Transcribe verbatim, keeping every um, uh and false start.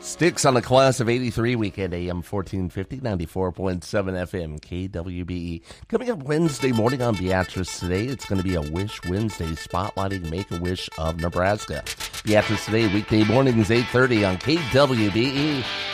Sticks on a class of eighty-three weekend A M fourteen fifty, ninety-four point seven F M, K W B E. Coming up Wednesday morning on Beatrice Today, it's going to be a Wish Wednesday spotlighting Make-A-Wish of Nebraska. Beatrice Today, weekday mornings, eight thirty on K W B E.